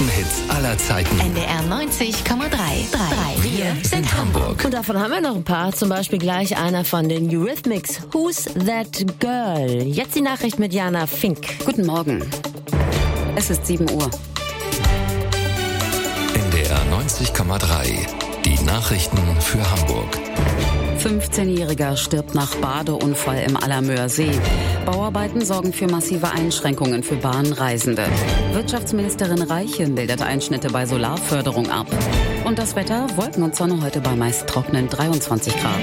größten Hits aller Zeiten. NDR 90,3. Wir sind Hamburg. Und davon haben wir noch ein paar. Zum Beispiel gleich einer von den Eurythmics. Who's That Girl? Jetzt die Nachricht mit Jana Fink. Guten Morgen. Es ist 7 Uhr. NDR 90,3. Die Nachrichten für Hamburg. 15-Jähriger stirbt nach Badeunfall im Allermöer See. Bauarbeiten sorgen für massive Einschränkungen für Bahnreisende. Wirtschaftsministerin Reiche bildet Einschnitte bei Solarförderung ab. Und das Wetter, Wolken und Sonne heute bei meist trockenen 23 Grad.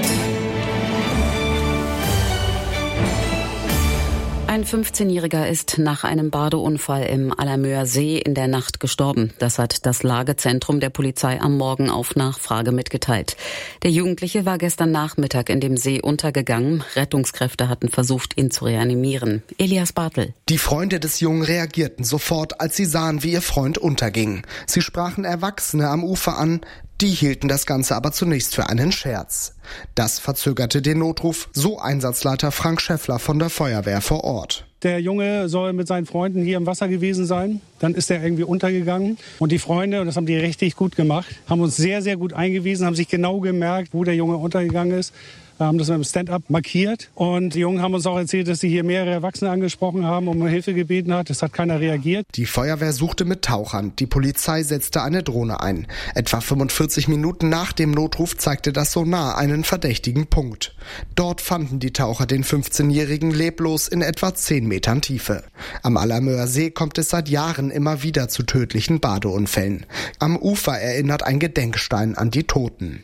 Ein 15-Jähriger ist nach einem Badeunfall im Allermöer See in der Nacht gestorben. Das hat das Lagezentrum der Polizei am Morgen auf Nachfrage mitgeteilt. Der Jugendliche war gestern Nachmittag in dem See untergegangen. Rettungskräfte hatten versucht, ihn zu reanimieren. Elias Bartel. Die Freunde des Jungen reagierten sofort, als sie sahen, wie ihr Freund unterging. Sie sprachen Erwachsene am Ufer an. Die hielten das Ganze aber zunächst für einen Scherz. Das verzögerte den Notruf, so Einsatzleiter Frank Schäffler von der Feuerwehr vor Ort. Der Junge soll mit seinen Freunden hier im Wasser gewesen sein. Dann ist er irgendwie untergegangen. Und die Freunde, und das haben die richtig gut gemacht, haben uns sehr, sehr gut eingewiesen, haben sich genau gemerkt, wo der Junge untergegangen ist. Haben das mit dem Stand-up markiert. Und die Jungen haben uns auch erzählt, dass sie hier mehrere Erwachsene angesprochen haben und um Hilfe gebeten hat. Es hat keiner reagiert. Die Feuerwehr suchte mit Tauchern. Die Polizei setzte eine Drohne ein. Etwa 45 Minuten nach dem Notruf zeigte das Sonar einen verdächtigen Punkt. Dort fanden die Taucher den 15-Jährigen leblos in etwa 10 Metern Tiefe. Am Allermöer See kommt es seit Jahren immer wieder zu tödlichen Badeunfällen. Am Ufer erinnert ein Gedenkstein an die Toten.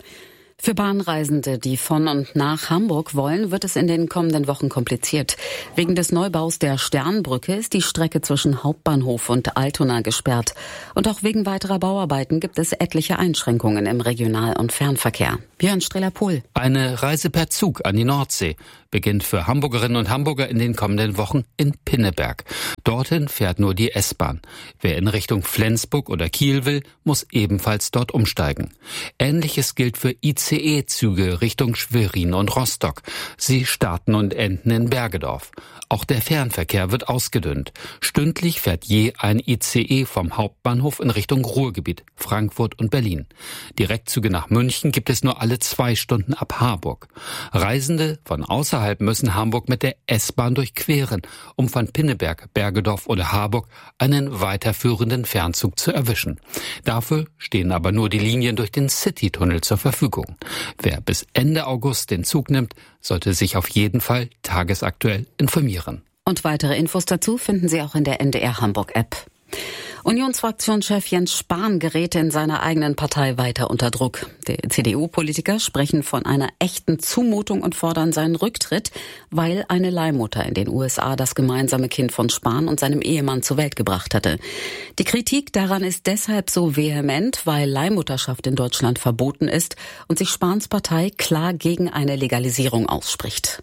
Für Bahnreisende, die von und nach Hamburg wollen, wird es in den kommenden Wochen kompliziert. Wegen des Neubaus der Sternbrücke ist die Strecke zwischen Hauptbahnhof und Altona gesperrt. Und auch wegen weiterer Bauarbeiten gibt es etliche Einschränkungen im Regional- und Fernverkehr. Björn Strehler-Pohl. Eine Reise per Zug an die Nordsee beginnt für Hamburgerinnen und Hamburger in den kommenden Wochen in Pinneberg. Dorthin fährt nur die S-Bahn. Wer in Richtung Flensburg oder Kiel will, muss ebenfalls dort umsteigen. Ähnliches gilt für ICE-Züge Richtung Schwerin und Rostock. Sie starten und enden in Bergedorf. Auch der Fernverkehr wird ausgedünnt. Stündlich fährt je ein ICE vom Hauptbahnhof in Richtung Ruhrgebiet, Frankfurt und Berlin. Direktzüge nach München gibt es nur alle 2 Stunden ab Harburg. Reisende von außerhalb müssen Hamburg mit der S-Bahn durchqueren, um von Pinneberg, Bergedorf oder Harburg einen weiterführenden Fernzug zu erwischen. Dafür stehen aber nur die Linien durch den Citytunnel zur Verfügung. Wer bis Ende August den Zug nimmt, sollte sich auf jeden Fall tagesaktuell informieren. Und weitere Infos dazu finden Sie auch in der NDR Hamburg-App. Unionsfraktionschef Jens Spahn gerät in seiner eigenen Partei weiter unter Druck. Die CDU-Politiker sprechen von einer echten Zumutung und fordern seinen Rücktritt, weil eine Leihmutter in den USA das gemeinsame Kind von Spahn und seinem Ehemann zur Welt gebracht hatte. Die Kritik daran ist deshalb so vehement, weil Leihmutterschaft in Deutschland verboten ist und sich Spahns Partei klar gegen eine Legalisierung ausspricht.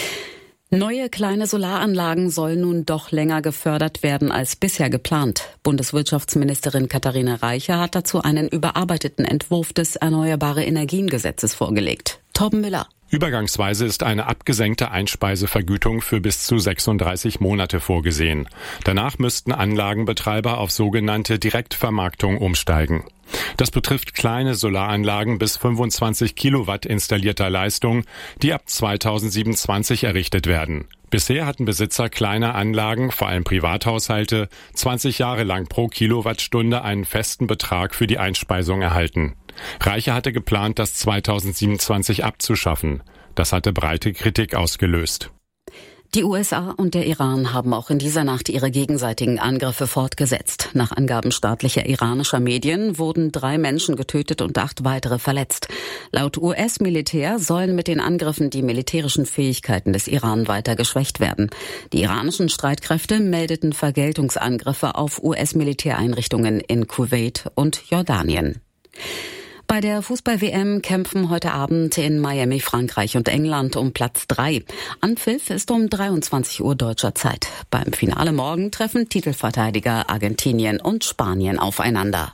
Neue kleine Solaranlagen sollen nun doch länger gefördert werden als bisher geplant. Bundeswirtschaftsministerin Katharina Reiche hat dazu einen überarbeiteten Entwurf des Erneuerbare-Energien-Gesetzes vorgelegt. Torben Müller. Übergangsweise ist eine abgesenkte Einspeisevergütung für bis zu 36 Monate vorgesehen. Danach müssten Anlagenbetreiber auf sogenannte Direktvermarktung umsteigen. Das betrifft kleine Solaranlagen bis 25 Kilowatt installierter Leistung, die ab 2027 errichtet werden. Bisher hatten Besitzer kleiner Anlagen, vor allem Privathaushalte, 20 Jahre lang pro Kilowattstunde einen festen Betrag für die Einspeisung erhalten. Reiche hatte geplant, das 2027 abzuschaffen. Das hatte breite Kritik ausgelöst. Die USA und der Iran haben auch in dieser Nacht ihre gegenseitigen Angriffe fortgesetzt. Nach Angaben staatlicher iranischer Medien wurden 3 Menschen getötet und 8 weitere verletzt. Laut US-Militär sollen mit den Angriffen die militärischen Fähigkeiten des Iran weiter geschwächt werden. Die iranischen Streitkräfte meldeten Vergeltungsangriffe auf US-Militäreinrichtungen in Kuwait und Jordanien. Bei der Fußball-WM kämpfen heute Abend in Miami Frankreich und England um Platz 3. Anpfiff ist um 23 Uhr deutscher Zeit. Beim Finale morgen treffen Titelverteidiger Argentinien und Spanien aufeinander.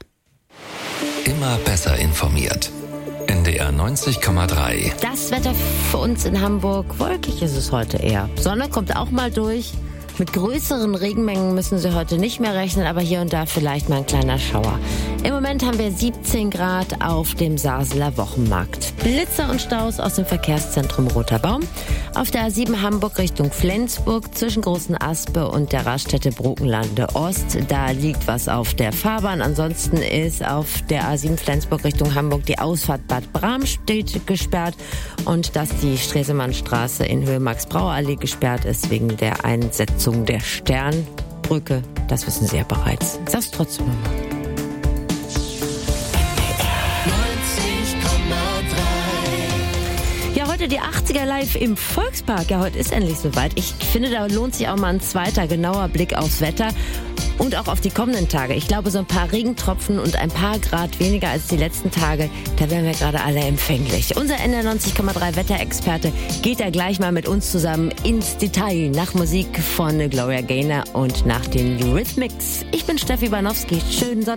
Immer besser informiert. NDR 90,3. Das Wetter für uns in Hamburg, wolkig ist es heute eher. Sonne kommt auch mal durch. Mit größeren Regenmengen müssen Sie heute nicht mehr rechnen, aber hier und da vielleicht mal ein kleiner Schauer. Im Moment haben wir 17 Grad auf dem Sarseler Wochenmarkt. Blitzer und Staus aus dem Verkehrszentrum Roter Baum. Auf der A7 Hamburg Richtung Flensburg zwischen Großen Aspe und der Raststätte Brokenlande Ost. Da liegt was auf der Fahrbahn. Ansonsten ist auf der A7 Flensburg Richtung Hamburg die Ausfahrt Bad Bramstedt gesperrt und dass die Stresemannstraße in Höhe Max-Brauer-Allee gesperrt ist wegen der Einsetzung der Sternbrücke. Das wissen Sie ja bereits. Ich sag's trotzdem nochmal. Ja, heute die 80er live im Volkspark. Ja, heute ist endlich soweit. Ich finde, da lohnt sich auch mal ein zweiter genauer Blick aufs Wetter und auch auf die kommenden Tage. Ich glaube, so ein paar Regentropfen und ein paar Grad weniger als die letzten Tage, da wären wir gerade alle empfänglich. Unser NDR 90,3 Wetterexperte geht da gleich mal mit uns zusammen ins Detail nach Musik von Gloria Gaynor und nach den Eurythmics. Ich bin Steffi Banowski. Schönen Sonntag.